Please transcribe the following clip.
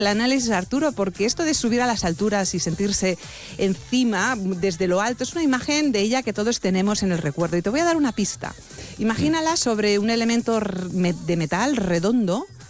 el análisis, Arturo, porque esto de subir a las alturas y sentirse encima, desde lo alto, es una imagen de ella que todos tenemos en el recuerdo. Y te voy a dar una pista. Imagínala sobre un elemento de metal redondo,